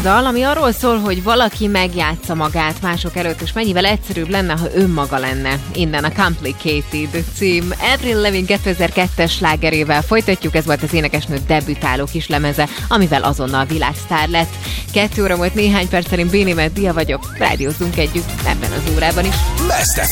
rockdal, ami arról szól, hogy valaki megjátsza magát mások előtt, és mennyivel egyszerűbb lenne, ha önmaga lenne. Innen a Complicated cím. Avril Lavigne 2002-es slágerével folytatjuk, ez volt az énekesnő debütáló kislemeze, amivel azonnal világsztár lett. 2 óra volt néhány perc, én Béni Meddia vagyok, rádiózzunk együtt ebben az órában is.